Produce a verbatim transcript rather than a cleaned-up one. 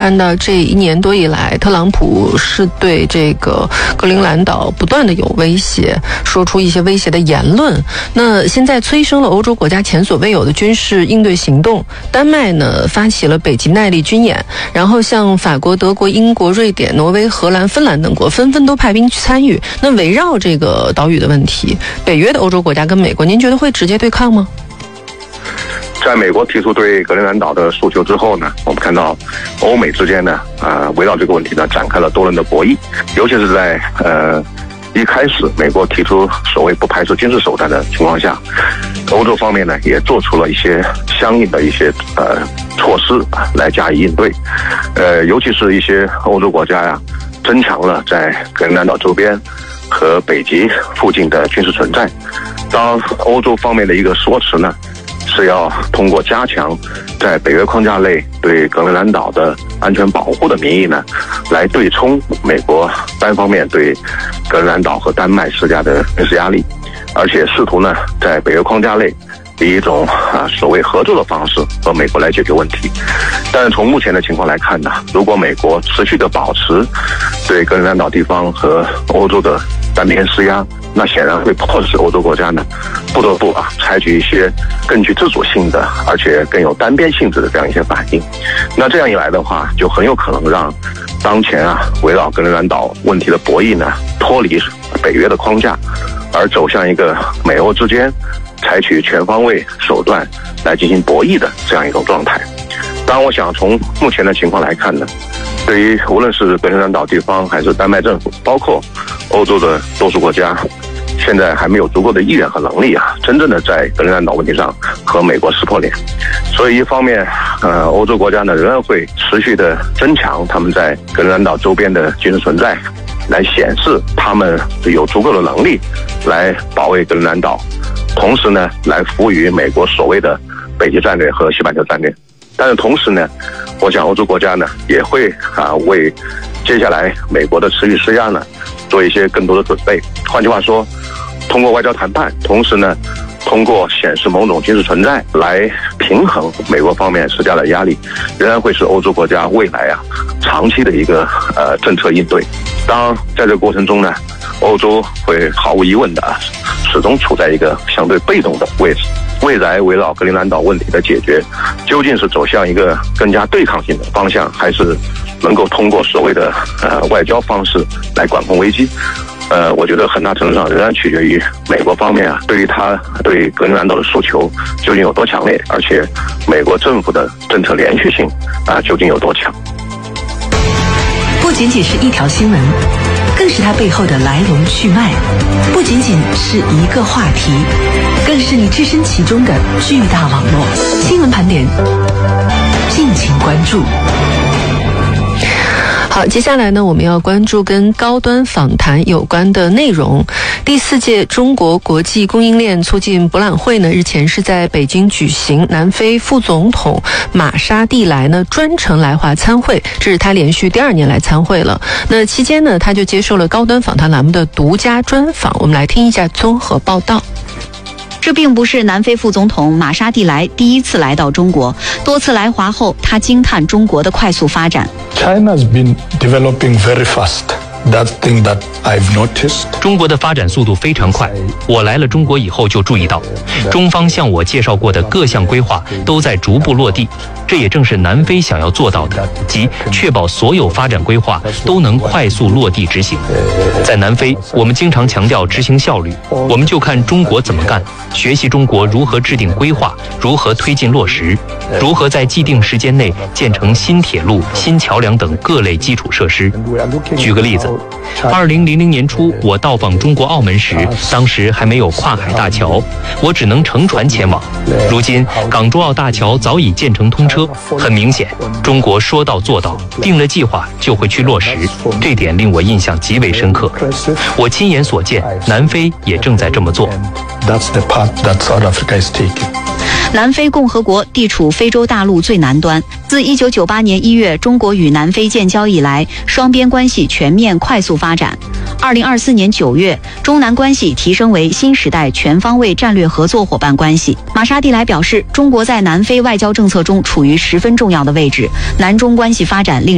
看到这一年多以来，特朗普是对这个格陵兰岛不断的有威胁，说出一些威胁的言论。那现在催生了欧洲国家前所未有的军事应对行动，丹麦呢发起了北极耐力军演，然后像法国、德国、英国、瑞典、挪威、荷兰、芬兰等国纷纷都派兵去参与。那围绕这个岛屿的问题，北约的欧洲国家跟美国，您觉得会直接对抗吗？ 在美国提出对格陵兰岛的诉求之后呢，我们看到欧美之间呢，呃，围绕这个问题呢展开了多轮的博弈，尤其是在呃一开始美国提出所谓不排除军事手段的情况下，欧洲方面呢也做出了一些相应的一些呃措施来加以应对，呃，尤其是一些欧洲国家呀，增强了在格陵兰岛周边和北极附近的军事存在。当欧洲方面的一个说辞呢，是要通过加强在北约框架内对格陵兰岛的安全保护的名义呢，来对冲美国单方面对格陵兰岛和丹麦施加的军事压力，而且试图呢在北约框架内以一种啊所谓合作的方式和美国来解决问题。但是从目前的情况来看呢，如果美国持续的保持对格陵兰岛地方和欧洲的单边施压，那显然会迫使欧洲国家呢不得不啊采取一些更具自主性的而且更有单边性质的这样一些反应。那这样一来的话，就很有可能让当前啊围绕格陵兰岛问题的博弈呢脱离北约的框架，而走向一个美欧之间采取全方位手段来进行博弈的这样一种状态。当然我想从目前的情况来看呢，对于无论是格陵兰岛地方还是丹麦政府，包括欧洲的多数国家，现在还没有足够的意愿和能力啊，真正的在格陵兰岛问题上和美国撕破脸。所以一方面，呃，欧洲国家呢仍然会持续的增强他们在格陵兰岛周边的军事存在，来显示他们有足够的能力来保卫格陵兰岛，同时呢，来服务于美国所谓的北极战略和西半球战略。但是同时呢，我想欧洲国家呢也会啊为接下来美国的持续施压呢做一些更多的准备。换句话说，通过外交谈判，同时呢通过显示某种军事存在来平衡美国方面施加的压力，仍然会是欧洲国家未来啊长期的一个呃政策应对。当然在这个过程中呢，欧洲会毫无疑问的始终处在一个相对被动的位置。未来围绕格陵兰岛问题的解决，究竟是走向一个更加对抗性的方向，还是能够通过所谓的呃外交方式来管控危机？呃，我觉得很大程度上仍然取决于美国方面啊，对于他对格陵兰岛的诉求究竟有多强烈，而且美国政府的政策连续性啊究竟有多强。 不仅仅是一条新闻，更是它背后的来龙去脉；不仅仅是一个话题，更是你置身其中的巨大网络。新闻盘点，敬请关注。 好，接下来呢，我们要关注跟高端访谈有关的内容。第四届中国国际供应链促进博览会呢，日前是在北京举行。南非副总统马沙蒂莱呢，专程来华参会，这是他连续第二年来参会了。那期间呢，他就接受了高端访谈栏目的独家专访。我们来听一下综合报道。 这并不是南非副总统马沙蒂莱第一次来到中国，多次来华后，他惊叹中国的快速发展。 China's been developing very fast. That thing that I've noticed. 中国的发展速度非常快，我来了中国以后就注意到，中方向我介绍过的各项规划都在逐步落地，这也正是南非想要做到的，即确保所有发展规划都能快速落地执行。在南非，我们经常强调执行效率，我们就看中国怎么干，学习中国如何制定规划，如何推进落实，如何在既定时间内建成新铁路、新桥梁等各类基础设施。举个例子，二零零零年初我到访中国澳门时，当时还没有跨海大桥，我只能乘船前往。如今港珠澳大桥早已建成通车，很明显，中国说到做到，定了计划就会去落实，这点令我印象极为深刻。我亲眼所见，南非也正在这么做。 That's the path that South Africa is taking. 南非共和国地处非洲大陆最南端，自一九九八年一月中国与南非建交以来，双边关系全面快速发展。二零二四年九月，中南关系提升为新时代全方位战略合作伙伴关系。马沙蒂莱表示，中国在南非外交政策中处于十分重要的位置，南中关系发展令